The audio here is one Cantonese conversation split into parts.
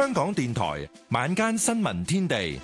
香港電台晚間新聞天地，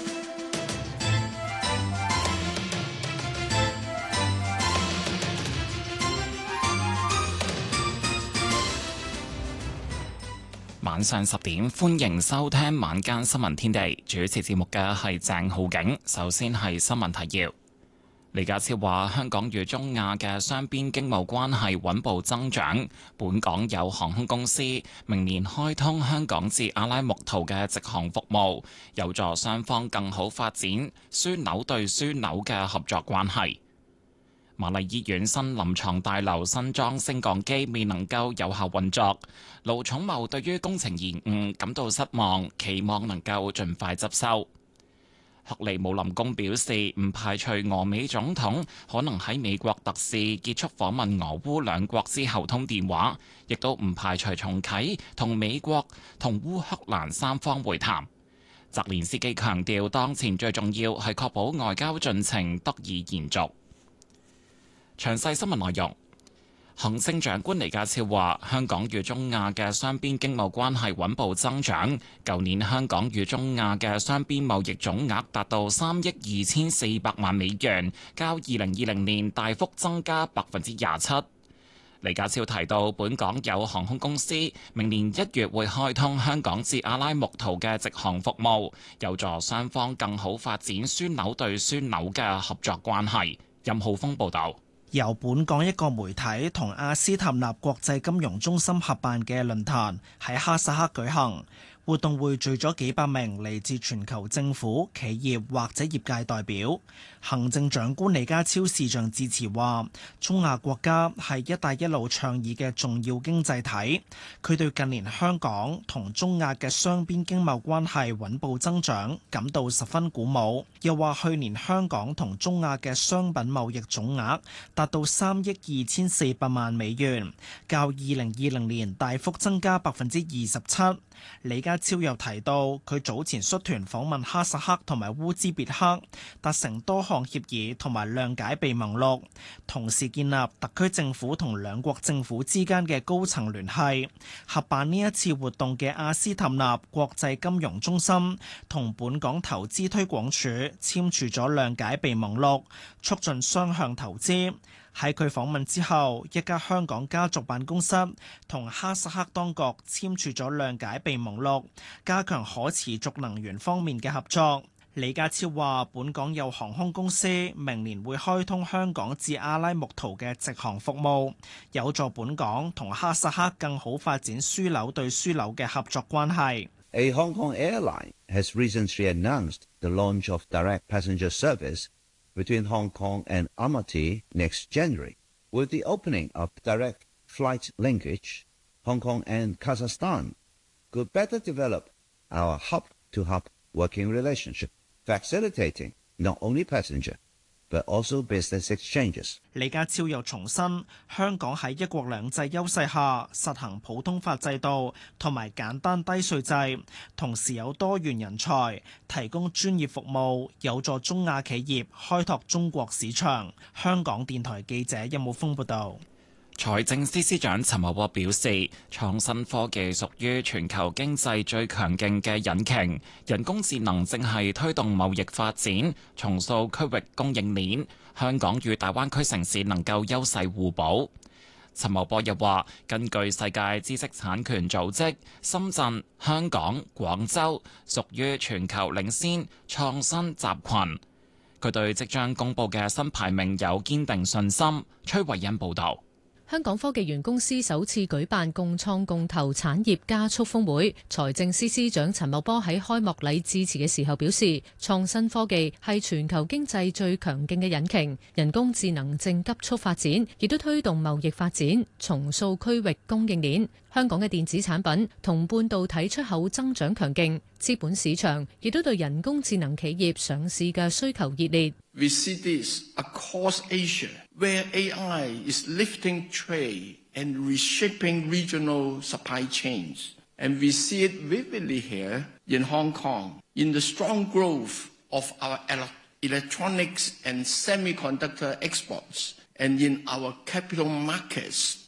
晚上10點，歡迎收聽晚間新聞天地。主持節目嘅係鄭浩景。首先係新聞提要。李家超話：香港與中亞嘅雙邊經貿關係穩步增長，本港有航空公司明年開通香港至阿拉木圖嘅直航服務，有助雙方更好發展樞紐對樞紐嘅合作關係。瑪麗醫院新臨床大樓新裝升降機未能夠有效運作，盧寵茂對於工程延誤感到失望，期望能夠盡快執收。克里姆林宮表示，唔排除俄美總統可能喺美國特使結束訪問俄烏兩國之後通電話，亦都唔排除重啟同美國同烏克蘭三方會談。澤連斯基強調，當前最重要係確保外交進程得以延續。詳細新聞內容。行政長官李家超話：香港與中亞嘅雙邊經貿關係穩步增長。舊年香港與中亞嘅雙邊貿易總額達到3億2400萬美元，較2020年大幅增加27%。李家超提到，本港有航空公司明年1月會開通香港至阿拉木圖嘅直航服務，有助雙方更好發展樞紐對樞紐嘅合作關係。任浩峰報導。 由本港一個媒體同阿斯塔納國際金融中心合辦嘅論壇喺哈薩克舉行，活動匯聚咗幾百名嚟自全球政府、企業或者業界代表。行政長官李家超視像致辭話：中亞國家係一帶一路倡議嘅重要經濟體，佢對近年香港同中亞嘅雙邊經貿關係穩步增長感到十分鼓舞。又話去年香港同中亞嘅商品貿易總額達到3億2400萬美元，較2020年大幅增加27%。李家超又提到，佢早前率團訪問哈薩克同埋烏茲別克，達成多項協議同埋諒解備忘錄，同時建立特區政府同兩國政府之間嘅高層聯繫。合辦呢一次活動嘅阿斯塔納國際金融中心同本港投資推廣署簽署咗諒解備忘錄，促進雙向投資。喺佢訪問之後，一家香港家族辦公室同哈薩克當局簽署咗諒解備忘錄，加強可持續能源方面嘅合作。李家超話：本港有航空公司明年會開通香港至阿拉木圖嘅直航服務，有助本港同哈薩克更好發展樞紐對樞紐嘅合作關係。 A Hong Kong airline has recently announced the launch of direct passenger service between Hong Kong and Almaty next January. With the opening of direct flight linkage, Hong Kong and Kazakhstan could better develop our hub-to-hub working relationship, facilitating not only passenger, but also business exchanges. 李家超又重申，香港喺一國兩制優勢下實行普通法制度同埋簡單低稅制，同時有多元人才，提供專業服務，有助中亞企業開拓中國市場。香港電台記者任武峰報道。 財政司司長陳茂波表示，創新科技屬於全球經濟最強勁嘅引擎，人工智能正係推動貿易發展，重塑區域供應鏈，香港與大灣區城市能夠優勢互補。陳茂波又話，根據世界知識產權組織，深圳、香港、廣州屬於全球領先創新集群。佢對即將公佈嘅新排名有堅定信心。崔慧欣報導。 香港科技園公司首次舉辦共創共投產業加速峰會，財政司司長陳茂波喺開幕禮致辭嘅時候表示，創新科技係全球經濟最強勁嘅引擎，人工智能正急速發展，亦都推動貿易發展，重塑區域供應鏈。香港嘅電子產品同半導體出口增長強勁，資本市場亦都對人工智能企業上市嘅需求熱烈。 We see this across Asia, where AI is lifting trade and reshaping regional supply chains. And we see it vividly here in Hong Kong, in the strong growth of our electronics and semiconductor exports, and in our capital markets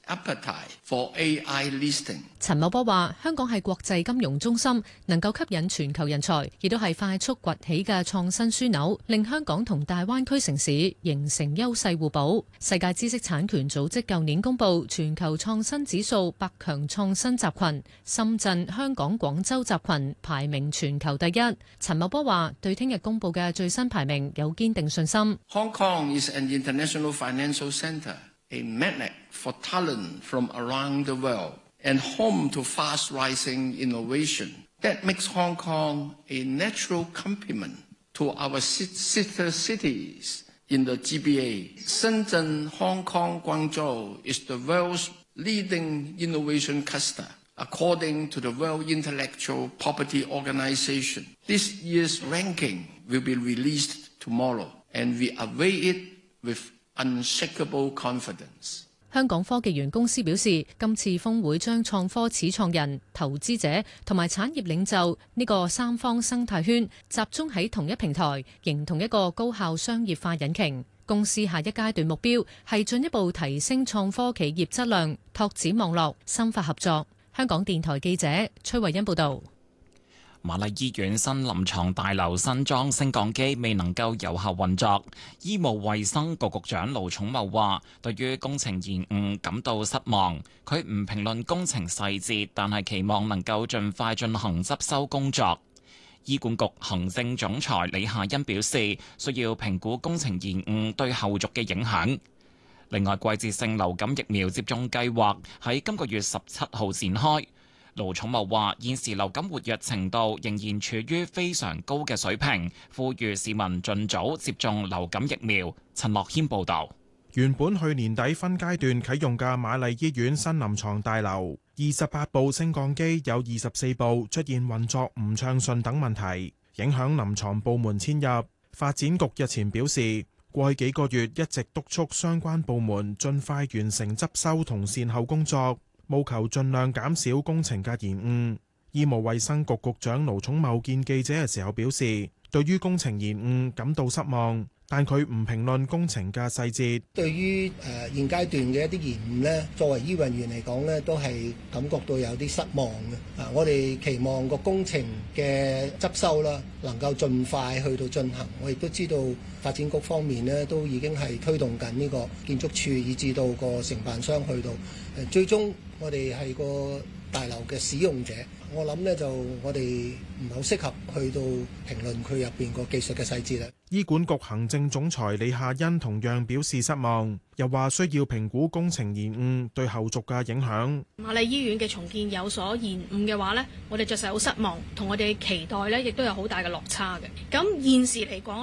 appetite for AI listing。 陳茂波話：香港係國際金融中心，能夠吸引全球人才，亦都係快速崛起嘅創新樞紐，令香港同大灣區城市形成優勢互補。世界知識產權組織舊年公布全球創新指數百強創新集群，深圳、香港、廣州集群排名全球第一。陳茂波話：對聽日公布嘅最新排名有堅定信心。 Hong Kong is an international financial centre, a magnet for talent from around the world, and home to fast-rising innovation. That makes Hong Kong a natural complement to our sister cities in the GBA. Shenzhen, Hong Kong, Guangzhou is the world's leading innovation cluster, according to the World Intellectual Property Organization. This year's ranking will be released tomorrow, and we await it with unshakable confidence. 香港科技園公司表示，今次峰會將創科始創人、投資者同埋產業領袖呢個三方生態圈集中喺同一平台，形同一個高效商業化引擎。公司下一階段目標係進一步提升創科企業質量，拓展網絡，深化合作。香港電台記者崔慧欣報道。 瑪麗醫院新臨床大樓新裝升降機未能夠有效運作，醫務衛生局局長盧寵茂話：對於工程延誤感到失望，佢唔評論工程細節，但係期望能夠盡快進行執修工作。醫管局行政總裁李夏茵表示，需要評估工程延誤對後續嘅影響。另外，季節性流感疫苗接種計劃喺今個月17號展開。盧寵茂話：現時流感活躍程度仍然處於非常高嘅水平，呼籲市民盡早接種流感疫苗。陳樂謙報導。 原本去年底分階段啟用嘅瑪麗醫院新臨床大樓，28部升降機有24部出現運作唔暢順等問題，影響臨床部門遷入。發展局日前表示，過去幾個月一直督促相關部門盡快完成執修同善後工作，務求盡量減少工程嘅延誤。醫務衛生局局長盧寵茂見記者嘅時候表示，對於工程延誤感到失望，但佢唔評論工程嘅細節。 對於現階段嘅一啲延誤呢，作為醫運員嚟講呢，都係感覺到有啲失望嘅。我哋期望個工程嘅執修啦，能夠盡快去到進行。我亦都知道發展局方面呢，都已經係推動緊呢個建築署，以至到個承辦商去到最終我哋係個大樓嘅使用者。我諗呢，就我哋唔係好適合去到評論佢入邊個技術嘅細節啦。 醫管局行政總裁李夏茵同樣表示失望，又話需要評估工程延誤對後續嘅影響。 瑪麗醫院嘅重建有所延誤嘅話呢，我哋着實好失望，同我哋期待呢亦都有好大嘅落差嘅。咁現時嚟講，